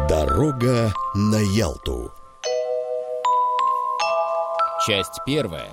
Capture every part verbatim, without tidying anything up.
Дорога на Ялту. Часть первая.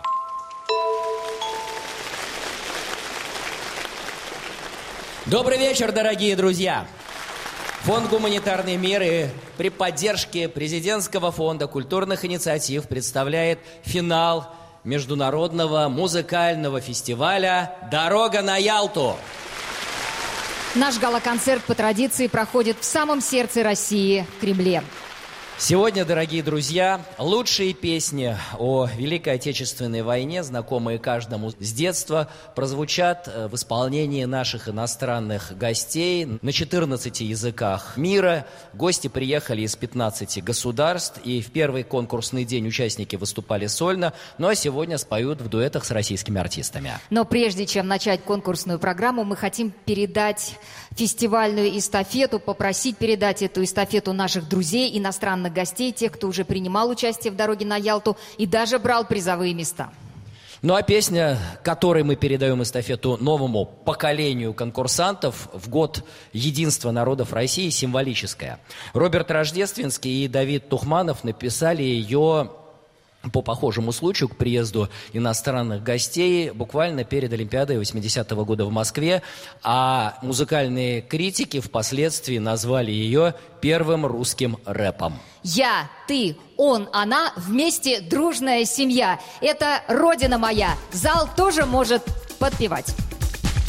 Добрый вечер, дорогие друзья! Фонд «Гуманитарные меры» при поддержке Президентского фонда культурных инициатив представляет финал международного музыкального фестиваля «Дорога на Ялту». Наш гала-концерт по традиции проходит в самом сердце России, в Кремле. Сегодня, дорогие друзья, лучшие песни о Великой Отечественной войне, знакомые каждому с детства, прозвучат в исполнении наших иностранных гостей на четырнадцати языках мира. Гости приехали из пятнадцати государств, и в первый конкурсный день участники выступали сольно, ну а сегодня споют в дуэтах с российскими артистами. Но прежде чем начать конкурсную программу, мы хотим передать фестивальную эстафету, попросить передать эту эстафету наших друзей, иностранных гостей, тех, кто уже принимал участие в «Дороге на Ялту» и даже брал призовые места. Ну а песня, которой мы передаем эстафету новому поколению конкурсантов в год единства народов России, символическая. Роберт Рождественский и Давид Тухманов написали ее по похожему случаю к приезду иностранных гостей буквально перед Олимпиадой восьмидесятого года в Москве, а музыкальные критики впоследствии назвали ее первым русским рэпом. Я, ты, он, она, вместе дружная семья. Это родина моя. Зал тоже может подпевать.